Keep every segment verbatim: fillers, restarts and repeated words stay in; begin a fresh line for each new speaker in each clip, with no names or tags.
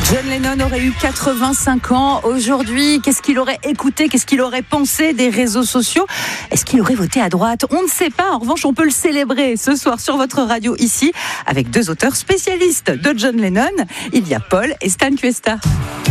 John Lennon aurait eu quatre-vingt-cinq ans aujourd'hui. Qu'est-ce qu'il aurait écouté? Qu'est-ce qu'il aurait pensé des réseaux sociaux? Est-ce qu'il aurait voté à droite? On ne sait pas. En revanche, on peut le célébrer ce soir sur votre radio ici avec deux auteurs spécialistes de John Lennon. Il y a Paul et Stan Cuesta.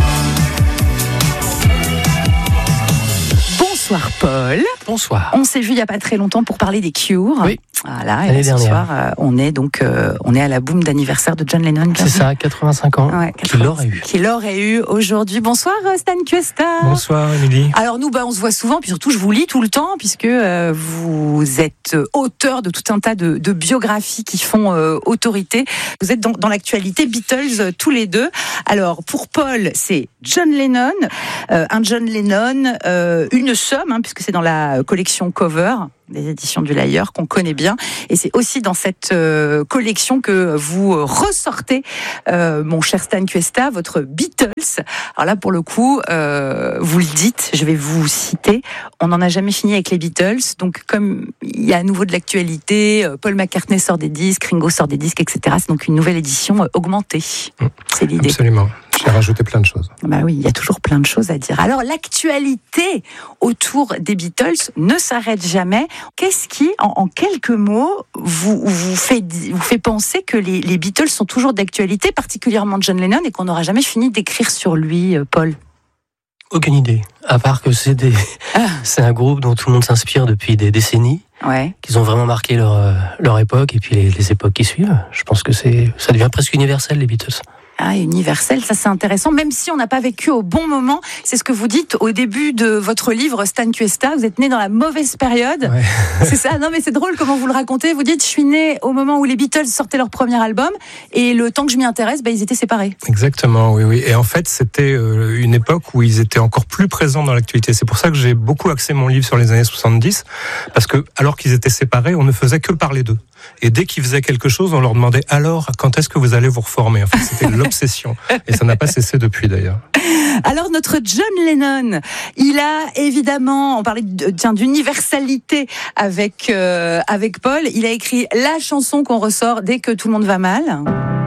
Bonsoir Paul.
Bonsoir.
On s'est vu il n'y a pas très longtemps pour parler des Cure.
Oui.
Voilà, et là, ce soir, euh, on est donc euh, on est à la boum d'anniversaire de John Lennon.
C'est ça, quatre-vingt-cinq ans.
Ouais,
qu'il aurait eu.
Qu'il aurait eu aujourd'hui. Bonsoir Stan Cuesta.
Bonsoir Émilie.
Alors nous, bah, on se voit souvent, puis surtout je vous lis tout le temps, puisque euh, vous êtes auteur de tout un tas de, de biographies qui font euh, autorité. Vous êtes dans, dans l'actualité Beatles euh, tous les deux. Alors pour Paul, c'est John Lennon, euh, un John Lennon, euh, une somme, hein, puisque c'est dans la collection Cover des éditions du Lyre qu'on connaît bien, et c'est aussi dans cette euh, collection que vous euh, ressortez, euh, mon cher Stan Cuesta, votre Beatles. Alors là, pour le coup, euh, vous le dites, je vais vous citer, on n'en a jamais fini avec les Beatles, donc comme il y a à nouveau de l'actualité, euh, Paul McCartney sort des disques, Ringo sort des disques, et cetera. C'est donc une nouvelle édition euh, augmentée. Mmh, c'est l'idée.
Absolument. J'ai rajouté plein de choses.
Bah oui, il y a toujours plein de choses à dire. Alors, l'actualité autour des Beatles ne s'arrête jamais. Qu'est-ce qui, en, en quelques mots, vous, vous, fait, vous fait penser que les, les Beatles sont toujours d'actualité, particulièrement John Lennon, et qu'on n'aura jamais fini d'écrire sur lui, Paul?
Aucune idée. À part que c'est, des... ah. c'est un groupe dont tout le monde s'inspire depuis des décennies.
Ouais.
Qu'ils ont vraiment marqué leur, leur époque et puis les, les époques qui suivent. Je pense que c'est, ça devient presque universel, les Beatles.
Ah, universel, ça c'est intéressant, même si on n'a pas vécu au bon moment. C'est ce que vous dites au début de votre livre, Stan Cuesta. Vous êtes né dans la mauvaise période.
Ouais.
C'est ça. Non, mais c'est drôle comment vous le racontez. Vous dites, je suis né au moment où les Beatles sortaient leur premier album, et le temps que je m'y intéresse, bah, ils étaient séparés.
Exactement, oui, oui. Et en fait, c'était une époque où ils étaient encore plus présents dans l'actualité. C'est pour ça que j'ai beaucoup axé mon livre sur les années soixante-dix, parce que alors qu'ils étaient séparés, on ne faisait que parler d'eux. Et dès qu'ils faisaient quelque chose, on leur demandait alors quand est-ce que vous allez vous reformer. En fait, c'était l'obsession, et ça n'a pas cessé depuis d'ailleurs.
Alors notre John Lennon, il a évidemment, on parlait de, tiens, d'universalité avec euh, avec Paul. Il a écrit la chanson qu'on ressort dès que tout le monde va mal.